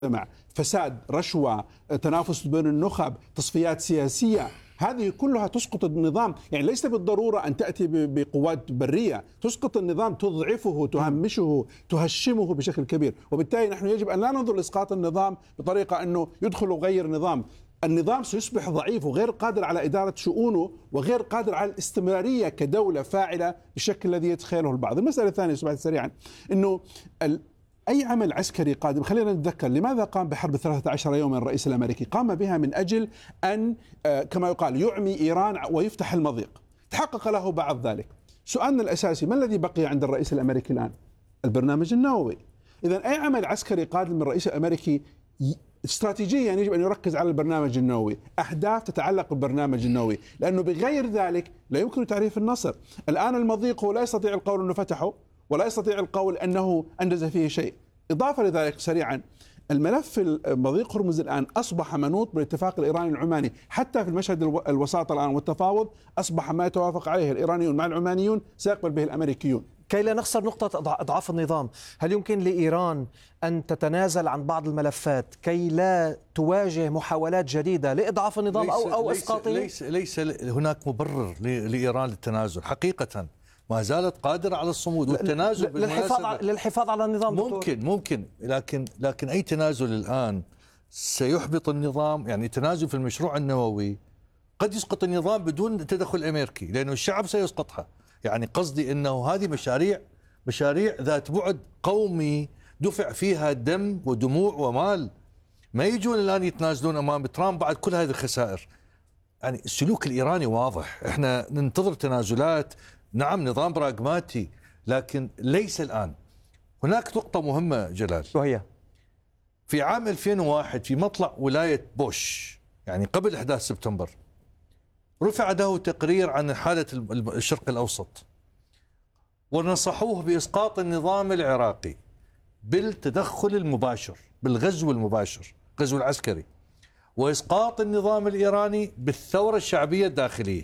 مع فساد، رشوة، تنافس بين النخب، تصفيات سياسية، هذه كلها تسقط النظام. يعني ليس بالضرورة أن تأتي بقوات برية، تسقط النظام، تضعفه، تهمشه، تهشمه بشكل كبير. وبالتالي نحن يجب أن لا ننظر لإسقاط النظام بطريقة أنه يدخل وغير نظام. النظام سيصبح ضعيف وغير قادر على إدارة شؤونه وغير قادر على الاستمرارية كدولة فاعلة بالشكل الذي يتخيله البعض. المسألة الثانية سريعا، أنه أي عمل عسكري قادم، خلينا نتذكر لماذا قام بحرب 13 يوما الرئيس الأمريكي؟ قام بها من أجل أن كما يقال يعمي إيران ويفتح المضيق. تحقق له بعض ذلك. سؤالنا الأساسي، ما الذي بقي عند الرئيس الأمريكي الآن؟ البرنامج النووي. إذن أي عمل عسكري قادم من الرئيس الأمريكي استراتيجيا يجب أن يركز على البرنامج النووي، أهداف تتعلق بالبرنامج النووي، لأنه بغير ذلك لا يمكن تعريف النصر. الآن المضيق هو لا يستطيع القول أنه فتحه ولا يستطيع القول أنه أنجز فيه شيء. إضافة لذلك سريعا، الملف مضيق هرمز الآن أصبح منوط بالاتفاق الإيراني العماني، حتى في المشهد الوساطة الآن والتفاوض أصبح ما يتوافق عليه الإيرانيون مع العمانيون سيقبل به الأمريكيون. كي لا نخسر نقطة أضعاف النظام، هل يمكن لإيران أن تتنازل عن بعض الملفات كي لا تواجه محاولات جديدة لإضعاف النظام أو إسقاطه؟ ليس هناك مبرر لإيران للتنازل حقيقة. ما زالت قادرة على الصمود والتنازل للحفاظ على النظام. ممكن لكن أي تنازل الآن سيحبط النظام. يعني تنازل في المشروع النووي قد يسقط النظام بدون تدخل أمريكي، لأنه الشعب سيسقطها. يعني قصدي أنه هذه مشاريع ذات بعد قومي دفع فيها دم ودموع ومال. ما يجون الآن يتنازلون أمام ترامب بعد كل هذه الخسائر. يعني السلوك الإيراني واضح، احنا ننتظر تنازلات، نعم نظام براغماتي، لكن ليس الآن. هناك نقطة مهمة جلال، وهي في عام 2001 في مطلع ولاية بوش، يعني قبل أحداث سبتمبر، رفع له تقرير عن حالة الشرق الأوسط، ونصحوه بإسقاط النظام العراقي بالتدخل المباشر، بالغزو المباشر، غزو العسكري، وإسقاط النظام الإيراني بالثورة الشعبية الداخلية.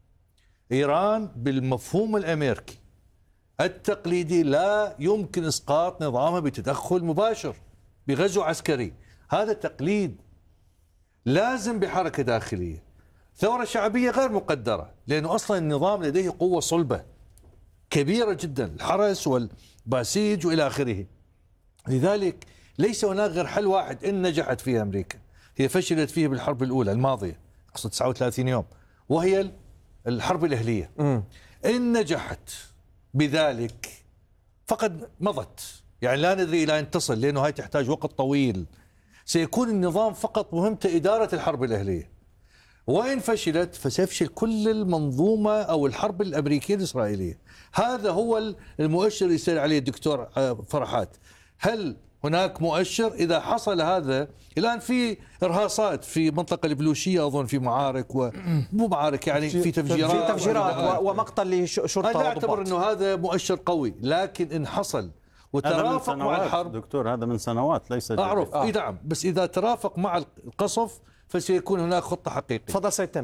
إيران بالمفهوم الأمريكي التقليدي لا يمكن إسقاط نظامها بتدخل مباشر بغزو عسكري، هذا تقليد. لازم بحركة داخلية. ثورة شعبية غير مقدرة، لأنه أصلا النظام لديه قوة صلبة كبيرة جدا، الحرس والباسيج وإلى آخره. لذلك ليس هناك غير حل واحد إن نجحت فيه أمريكا، هي فشلت فيه بالحرب الأولى الماضية، أقصد 39 يوم، وهي الحرب الأهلية. إن نجحت بذلك فقد مضت، يعني لا ندري إلى أن تصل، لأنه هاي تحتاج وقت طويل. سيكون النظام فقط مهمته إدارة الحرب الأهلية، وإن فشلت فسيفشل كل المنظومة أو الحرب الأمريكية الإسرائيلية. هذا هو المؤشر يسأل عليه الدكتور فرحات. هل هناك مؤشر؟ إذا حصل هذا، الآن في إرهاصات في منطقة البلوشية أظن، في معارك ومو معارك، يعني في تفجيرات ومقتل لشرطة. أنا أعتبر أنه هذا مؤشر قوي، لكن إن حصل وترافق مع الحرب، دكتور هذا من سنوات ليس أعرف نعم، بس إذا ترافق مع القصف فسيكون هناك خطة حقيقية. تفضل سيتم.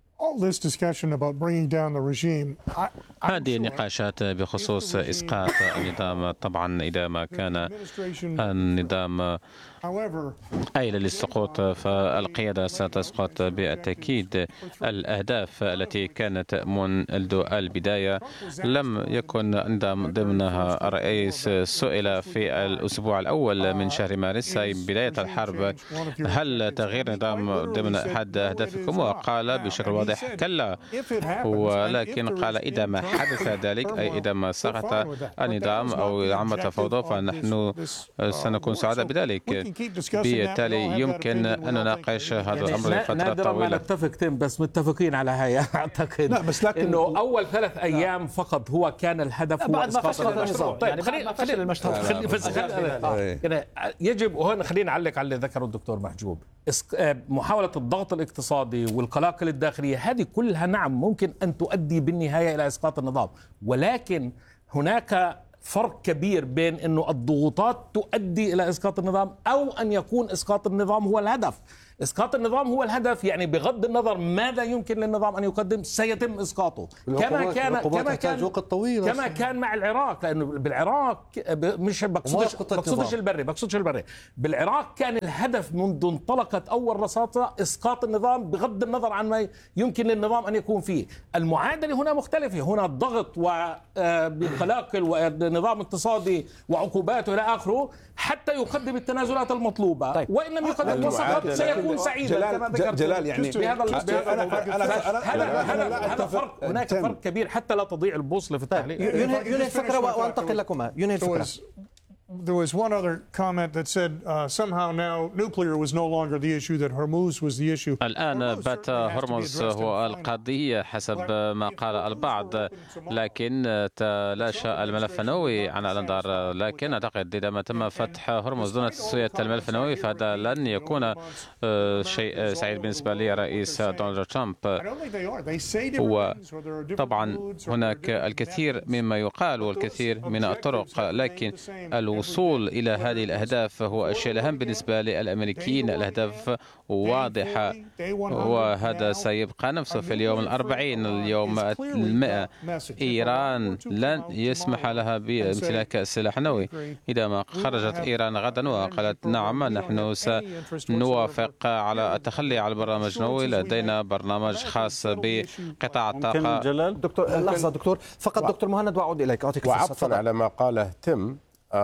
هذه النقاشات بخصوص إسقاط النظام، طبعا إذا ما كان النظام أيل للسقوط فالقيادة ستسقط بالتأكيد. الأهداف التي كانت منذ البداية لم يكن نظام ضمنها. الرئيس سئل في الأسبوع الأول من شهر مارس بداية الحرب، هل تغيير نظام ضمن أحد أهدافكم؟ وقال بشكل واضح كلا، ولكن قال إذا ما حدث ذلك، أي إذا ما سقط النظام أو عمت فوضى، فنحن سنكون سعداء بذلك. بالتالي يمكن أن نناقش هذا الأمر لفترة طويلة. ما نتفق، بس متفقين على هاي. أعتقد لا، بس لكن إنه أول 3 أيام فقط هو كان الهدف هو إسقاط النظام. طيب خلينا يجب وهنا خلينا نعلق على اللي ذكره الدكتور محجوب. محاولة الضغط الاقتصادي والقلاقل الداخلية هذه كلها نعم ممكن أن تؤدي بالنهاية إلى إسقاط النظام، ولكن هناك فرق كبير بين أنه الضغوطات تؤدي إلى إسقاط النظام أو أن يكون إسقاط النظام هو الهدف. إسقاط النظام هو الهدف، يعني بغض النظر ماذا يمكن للنظام أن يقدم سيتم إسقاطه كما كان مع العراق. لأنه بالعراق مش بقصدش البري، بالعراق كان الهدف منذ انطلقت أول رصاصة إسقاط النظام بغض النظر عن ما يمكن للنظام أن يكون فيه. المعادلة هنا مختلفة، هنا الضغط وبقلاقل ونظام اقتصادي وعقوبات إلى آخره حتى يقدم التنازلات المطلوبة. طيب. وإن لم يقدم وسط سيكون سعيدا كما ذكرت جلال يعني هذا فرق. هناك فرق كبير حتى لا تضيع البوصلة في التحليل. ينهي الفكرة وأنتقل لكما. ينهي الفكرة. There was one other comment that said somehow now nuclear was no longer the issue, that Hormuz was the issue. الآن بات هرمز هو القضية حسب ما قال البعض، لكن تلاشى الملف النووي عن الأنظار. لكن أعتقد إذا ما تم فتح هرمز دون تسوية الملف النووي فهذا لن يكون شيء سعيد بالنسبة لرئيس دونالد ترامب. وطبعا هناك الكثير مما يقال والكثير من الطرق، لكن الوصول إلى هذه الأهداف هو الشيء الأهم بالنسبة للأمريكيين. الأهداف واضحة وهذا سيبقى نفسه في اليوم 40 اليوم 100. إيران لن يسمح لها بامتلاك السلاح النووي. إذا ما خرجت إيران غدا وقالت نعم نحن سنوافق على التخلي عن البرنامج النووي، لدينا برنامج خاص بقطاع الطاقة. دكتور لحظة دكتور، فقط دكتور مهند وأعود إليك. وعطفا على ما قاله تم،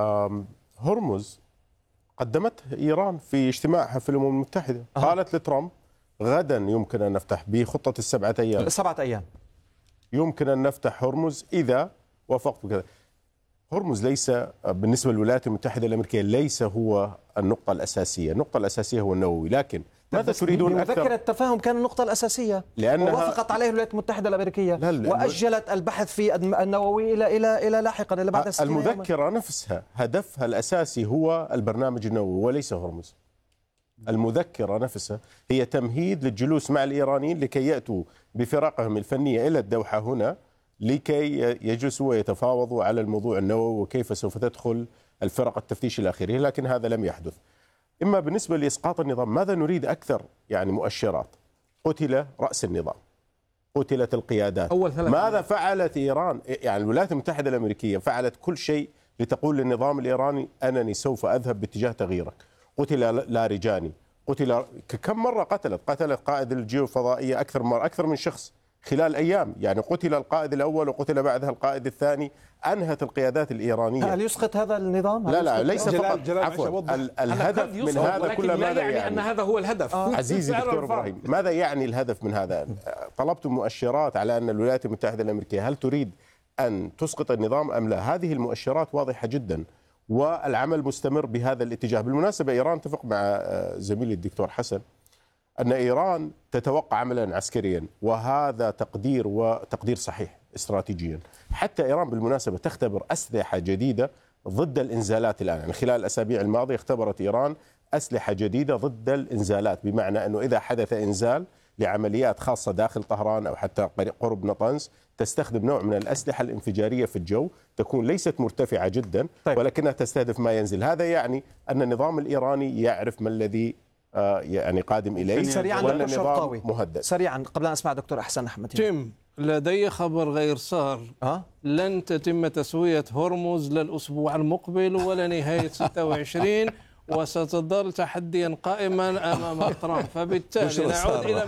هرمز قدمته إيران في اجتماعها في الأمم المتحدة. قالت لترامب غدا يمكن أن نفتح بخطة ال7 أيام. 7 أيام يمكن أن نفتح هرمز إذا وافقت بكذا. هرمز ليس بالنسبة للولايات المتحدة الأمريكية ليس هو النقطة الأساسية. النقطة الأساسية هو النووي. لكن ماذا تريدون أكثر؟ مذكرة التفاهم كان النقطة الأساسية ووافقت عليه الولايات المتحدة الأمريكية وأجلت البحث في النووي إلى لاحقا إلى بعد 60 يوما. المذكرة نفسها هدفها الأساسي هو البرنامج النووي وليس هرمز. المذكرة نفسها هي تمهيد للجلوس مع الإيرانيين لكي يأتوا بفرقهم الفنية إلى الدوحة هنا لكي يجلسوا ويتفاوضوا على الموضوع النووي وكيف سوف تدخل الفرق التفتيش إلى آخره. لكن هذا لم يحدث. إما بالنسبة لإسقاط النظام ماذا نريد أكثر؟ يعني مؤشرات. قتل رأس النظام، قتلت القيادات. ماذا فعلت إيران؟ يعني الولايات المتحدة الأمريكية فعلت كل شيء لتقول للنظام الإيراني أنني سوف أذهب باتجاه تغييرك. قتل لارجاني، قتل كم مرة قتلت قائد الجيوفضائية أكثر من شخص خلال أيام. يعني قتل القائد الأول وقتل بعدها القائد الثاني. أنهت القيادات الإيرانية. هل يسقط هذا النظام؟ لا ليس فقط. عفوا الهدف من هذا كله ماذا يعني؟ أن هذا هو الهدف. عزيزي دكتور إبراهيم، ماذا يعني الهدف من هذا؟ طلبت مؤشرات على أن الولايات المتحدة الأمريكية هل تريد أن تسقط النظام أم لا؟ هذه المؤشرات واضحة جدا والعمل مستمر بهذا الاتجاه. بالمناسبة إيران اتفق مع زميلي الدكتور حسن أن إيران تتوقع عملا عسكريا، وهذا تقدير صحيح استراتيجيا. حتى إيران بالمناسبة تختبر أسلحة جديدة ضد الإنزالات الآن. يعني خلال الأسابيع الماضية اختبرت إيران أسلحة جديدة ضد الإنزالات، بمعنى أنه إذا حدث إنزال لعمليات خاصة داخل طهران أو حتى قرب نطنز تستخدم نوع من الأسلحة الانفجارية في الجو، تكون ليست مرتفعة جدا ولكنها تستهدف ما ينزل. هذا يعني أن النظام الإيراني يعرف ما الذي يعني قادم إليه. سريعا دكتور شرقاوي مهدد. سريعا قبل أن أسمع دكتور أحسن أحمد. تم لدي خبر غير سار. لن تتم تسوية هرمز للأسبوع المقبل ولا نهاية 26 وستظل تحديا قائما أمام ترامب. فبالتالي نعود إلى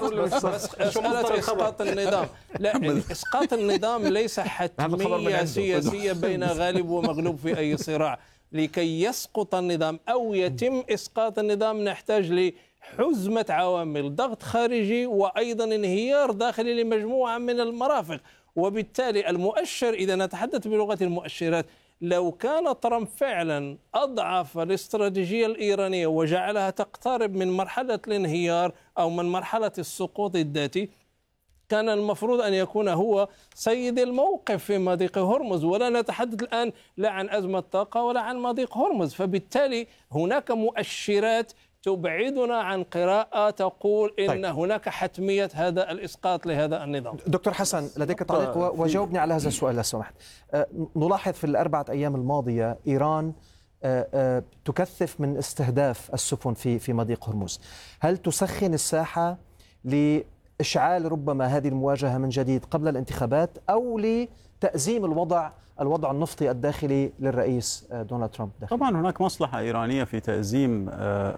مسألة إسقاط النظام. لا، إسقاط النظام ليس حتمية سياسية بين غالب ومغلوب في أي صراع. لكي يسقط النظام أو يتم إسقاط النظام نحتاج لحزمة عوامل، ضغط خارجي وأيضا انهيار داخلي لمجموعة من المرافق. وبالتالي المؤشر، إذا نتحدث بلغة المؤشرات، لو كان ترامب فعلا أضعف الاستراتيجية الإيرانية وجعلها تقترب من مرحلة الانهيار أو من مرحلة السقوط الذاتي، كان المفروض أن يكون هو سيد الموقف في مضيق هرمز. ولا نتحدث الآن لا عن أزمة طاقة ولا عن مضيق هرمز. فبالتالي هناك مؤشرات تبعدنا عن قراءة تقول إن هناك حتمية هذا الإسقاط لهذا النظام. دكتور حسن لديك تعليق وجاوبني على هذا السؤال لو سمحت. نلاحظ في الأربعة أيام الماضية إيران تكثف من استهداف السفن في مضيق هرمز. هل تسخن الساحة لإشعال ربما هذه المواجهة من جديد قبل الانتخابات أو لتأزيم الوضع النفطي الداخلي للرئيس دونالد ترامب داخل؟ طبعا هناك مصلحة إيرانية في تأزيم